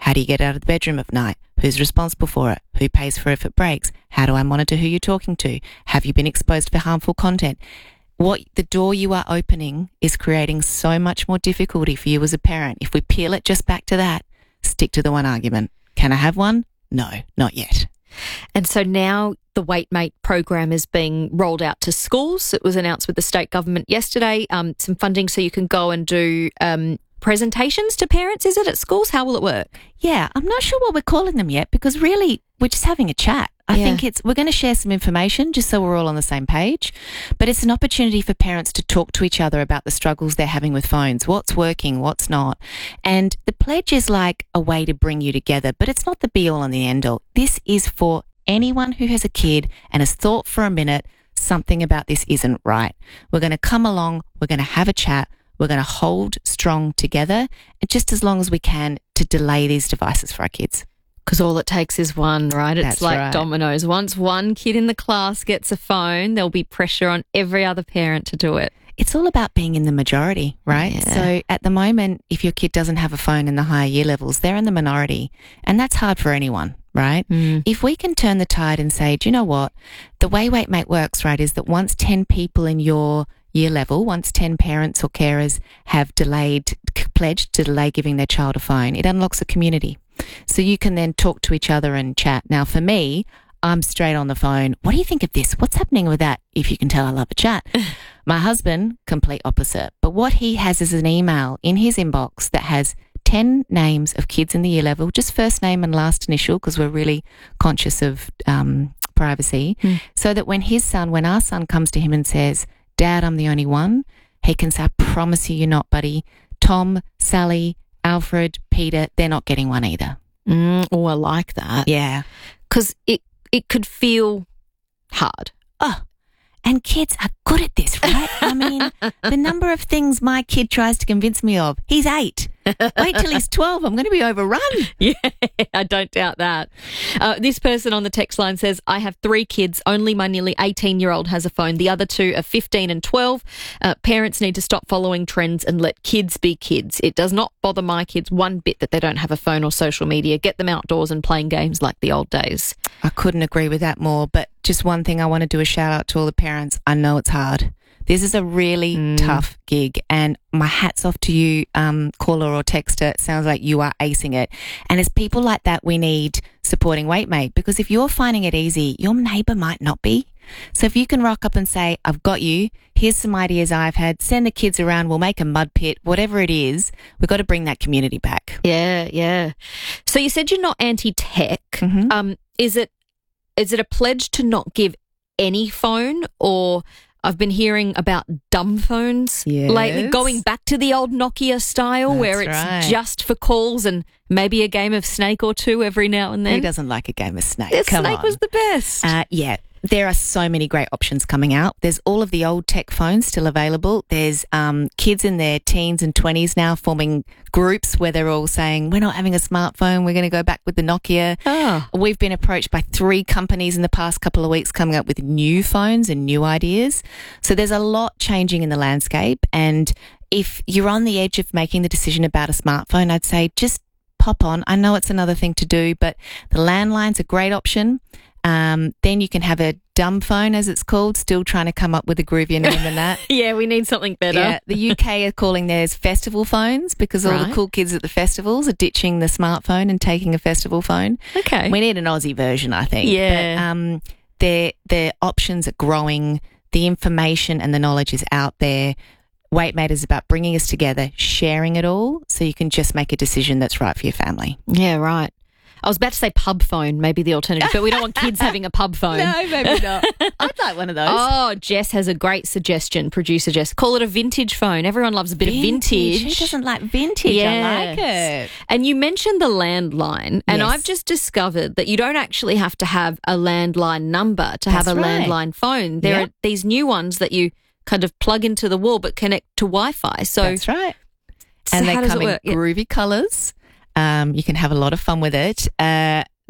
How do you get out of the bedroom at night? Who's responsible for it? Who pays for it if it breaks? How do I monitor who you're talking to? Have you been exposed for harmful content? What the door you are opening is creating so much more difficulty for you as a parent. If we peel it just back to that, stick to the one argument. Can I have one? No, not yet. And so now the WaitMate program is being rolled out to schools. It was announced with the state government yesterday, um, some funding so you can go and do um, presentations to parents, is it, at schools? How will it work? Yeah, I'm not sure what we're calling them yet because really we're just having a chat. I Yeah. think it's we're going to share some information just so we're all on the same page, but it's an opportunity for parents to talk to each other about the struggles they're having with phones, what's working, what's not. And the pledge is like a way to bring you together, but it's not the be all and the end all. This is for anyone who has a kid and has thought for a minute something about this isn't right. We're going to come along, we're going to have a chat, we're going to hold strong together, and just as long as we can to delay these devices for our kids. Because all it takes is one, right? It's That's like right. dominoes. Once one kid in the class gets a phone, there'll be pressure on every other parent to do it. It's all about being in the majority, right? Yeah. So at the moment, if your kid doesn't have a phone in the higher year levels, they're in the minority. And that's hard for anyone, right? Mm. If we can turn the tide and say, do you know what? The way WaitMate works, right, is that once ten people in your year level, once ten parents or carers have delayed, pledged to delay giving their child a phone, it unlocks a community. So you can then talk to each other and chat. Now, for me, I'm straight on the phone. What do you think of this? What's happening with that? If you can tell, I love a chat. My husband, complete opposite. But what he has is an email in his inbox that has ten names of kids in the year level, just first name and last initial, because we're really conscious of um, privacy, Mm. so that when his son, when our son comes to him and says, Dad, I'm the only one, he can say, I promise you you're not, buddy. Tom, Sally, Alfred, Peter, they're not getting one either. Mm, oh, I like that. Yeah. Because it, it could feel hard. Oh, and kids are good at this, right? I mean, the number of things my kid tries to convince me of. He's eight. Wait till he's twelve. I'm going to be overrun. Yeah, I don't doubt that. Uh, this person on the text line says, I have three kids. Only my nearly eighteen-year-old has a phone. The other two are fifteen and twelve. Uh, parents need to stop following trends and let kids be kids. It does not bother my kids one bit that they don't have a phone or social media. Get them outdoors and playing games like the old days. I couldn't agree with that more. But just one thing I want to do a shout out to all the parents. I know it's hard. This is a really Mm. tough gig, and my hat's off to you, um, caller or texter. It sounds like you are acing it. And it's people like that we need supporting WaitMate, because if you're finding it easy, your neighbour might not be. So if you can rock up and say, I've got you, here's some ideas I've had, send the kids around, we'll make a mud pit, whatever it is, we've got to bring that community back. Yeah, yeah. So you said you're not anti-tech. Mm-hmm. Um, is it is it a pledge to not give any phone, or I've been hearing about dumb phones Yes. lately, going back to the old Nokia style That's where it's right. just for calls and maybe a game of Snake or two every now and then. Who doesn't like a game of Snake? Yeah, Come Snake on. was the best. Uh, yeah, there are so many great options coming out. There's all of the old tech phones still available. There's um, kids in their teens and twenties now forming groups where they're all saying, we're not having a smartphone, we're going to go back with the Nokia. Oh. We've been approached by three companies in the past couple of weeks coming up with new phones and new ideas. So there's a lot changing in the landscape. And if you're on the edge of making the decision about a smartphone, I'd say just pop on. I know it's another thing to do, but the landline's a great option. Um, then you can have a dumb phone, as it's called, still trying to come up with a groovier name than that. Yeah, we need something better. Yeah, the U K are calling theirs festival phones because all Right. the cool kids at the festivals are ditching the smartphone and taking a festival phone. Okay. We need an Aussie version, I think. Yeah. But, um, their, their options are growing. The information and the knowledge is out there. WaitMate is about bringing us together, sharing it all, so you can just make a decision that's right for your family. Yeah, right. I was about to say pub phone, maybe the alternative, but we don't want kids having a pub phone. No, maybe not. I'd like one of those. Oh, Jess has a great suggestion, producer Jess. Call it a vintage phone. Everyone loves a bit of vintage. Who doesn't like vintage? I like it. And you mentioned the landline, and Yes. I've just discovered that you don't actually have to have a landline number to have That's a right. landline phone. There Yep. are these new ones that you kind of plug into the wall but connect to Wi-Fi. So That's right. So And they how does come it in work? Yeah. groovy colours. Um, you can have a lot of fun with it. Uh,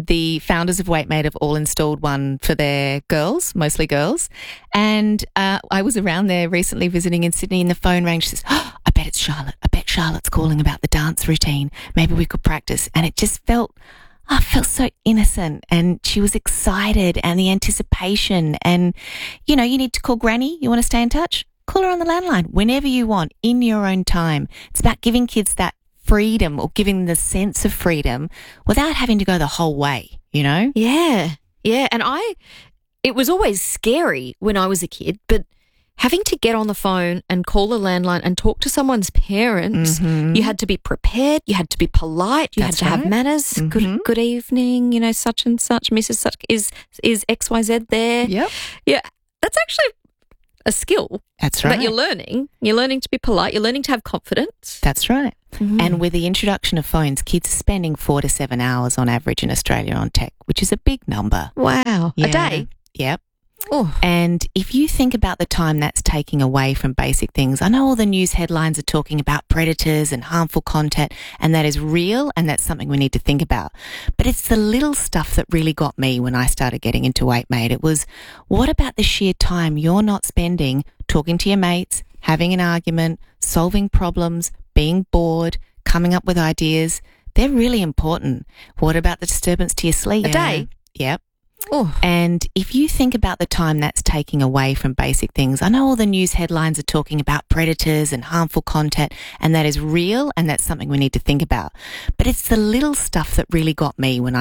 the founders of WeightMate have all installed one for their girls, mostly girls. And uh, I was around there recently visiting in Sydney and the phone rang. She says, oh, I bet it's Charlotte. I bet Charlotte's calling about the dance routine. Maybe we could practice. And it just felt, oh, it felt so innocent. And she was excited and the anticipation. And, you know, you need to call Granny. You want to stay in touch? Call her on the landline whenever you want, in your own time. It's about giving kids that freedom, or giving them the sense of freedom without having to go the whole way, you know? Yeah, yeah. And I, it was always scary when I was a kid, but having to get on the phone and call a landline and talk to someone's parents, Mhm. you had to be prepared, you had to be polite, you That's had to have right. manners. Mhm. Good, good evening, you know, such and such, Missus Such, is is X Y Z there? Yep. Yeah, that's actually a skill. That's right. That you're learning. You're learning to be polite. You're learning to have confidence. That's right. Mm-hmm. And with the introduction of phones, kids are spending four to seven hours on average in Australia on tech, which is a big number. Wow. Yeah. A day? Yep. And if you think about the time that's taking away from basic things, I know all the news headlines are talking about predators and harmful content, and that is real, and that's something we need to think about. But it's the little stuff that really got me when I started getting into WeightMate. It was, what about the sheer time you're not spending talking to your mates, having an argument, solving problems, being bored, coming up with ideas? They're really important. What about the disturbance to your sleep? A day? Yep. And if you think about the time that's taking away from basic things, I know all the news headlines are talking about predators and harmful content, and that is real, and that's something we need to think about. But it's the little stuff that really got me when I